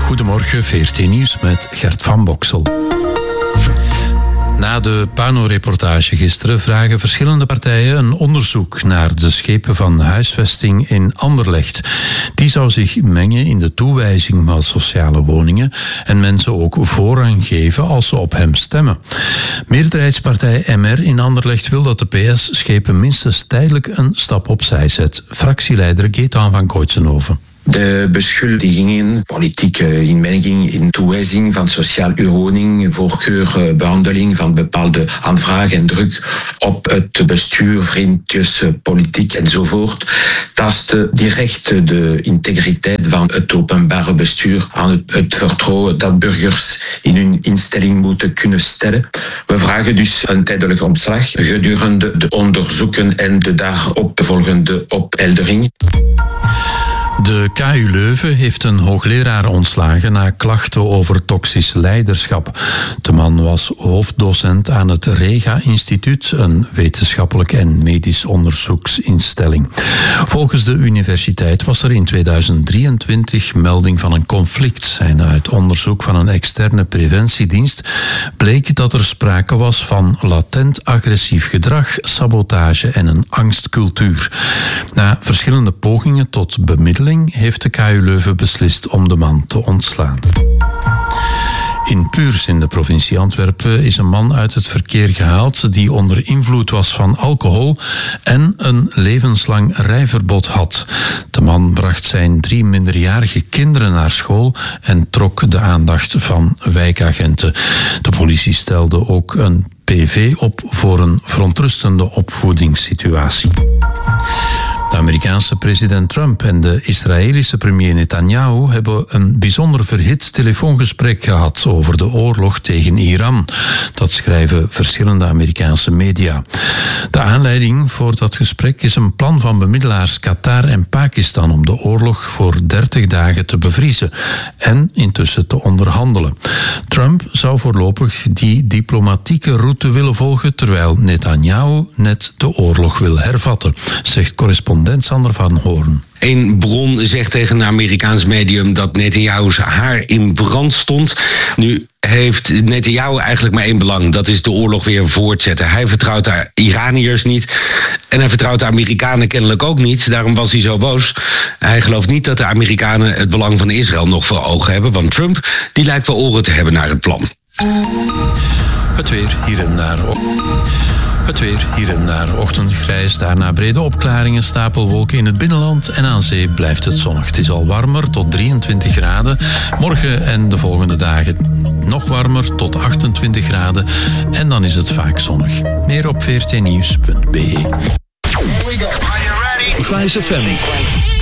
Goedemorgen, VRT Nieuws met Gert van Boksel. Na de Pano-reportage gisteren vragen verschillende partijen een onderzoek naar de schepen van huisvesting in Anderlecht. Die zou zich mengen in de toewijzing van sociale woningen en mensen ook voorrang geven als ze op hem stemmen. Meerderheidspartij MR in Anderlecht wil dat de PS schepen minstens tijdelijk een stap opzij zet. Fractieleider Gaëtan van Koitsenhoven. De beschuldigingen, politieke inmenging in toewijzing van sociale woning, voorkeurbehandeling van bepaalde aanvragen en druk op het bestuur, vriendjespolitiek enzovoort, tasten direct de integriteit van het openbare bestuur aan het vertrouwen dat burgers in hun instelling moeten kunnen stellen. We vragen dus een tijdelijk ontslag gedurende de onderzoeken en de daarop volgende opheldering. De KU Leuven heeft een hoogleraar ontslagen na klachten over toxisch leiderschap. De man was hoofddocent aan het REGA-instituut, een wetenschappelijk en medisch onderzoeksinstelling. Volgens de universiteit was er in 2023 melding van een conflict. En uit onderzoek van een externe preventiedienst bleek dat er sprake was van latent agressief gedrag, sabotage en een angstcultuur. Na verschillende pogingen tot bemiddeling heeft de KU Leuven beslist om de man te ontslaan. In Puurs in de provincie Antwerpen is een man uit het verkeer gehaald die onder invloed was van alcohol en een levenslang rijverbod had. De man bracht zijn 3 minderjarige kinderen naar school en trok de aandacht van wijkagenten. De politie stelde ook een PV op voor een verontrustende opvoedingssituatie. De Amerikaanse president Trump en de Israëlische premier Netanyahu hebben een bijzonder verhit telefoongesprek gehad over de oorlog tegen Iran. Dat schrijven verschillende Amerikaanse media. De aanleiding voor dat gesprek is een plan van bemiddelaars Qatar en Pakistan om de oorlog voor 30 dagen te bevriezen en intussen te onderhandelen. Trump zou voorlopig die diplomatieke route willen volgen, terwijl Netanyahu net de oorlog wil hervatten, zegt correspondent Sander van Hoorn. Een bron zegt tegen een Amerikaans medium dat Netanyahu's haar in brand stond. Nu heeft Netanyahu eigenlijk maar één belang. Dat is de oorlog weer voortzetten. Hij vertrouwt de Iraniërs niet. En hij vertrouwt de Amerikanen kennelijk ook niet. Daarom was hij zo boos. Hij gelooft niet dat de Amerikanen het belang van Israël nog voor ogen hebben. Want Trump die lijkt wel oren te hebben naar het plan. Het weer hier en daar. Het weer hier en daar ochtendgrijs, daarna brede opklaringen, stapelwolken in het binnenland en aan zee blijft het zonnig. Het is al warmer tot 23 graden. Morgen en de volgende dagen nog warmer tot 28 graden en dan is het vaak zonnig. Meer op vrtnieuws.be. Vice FM.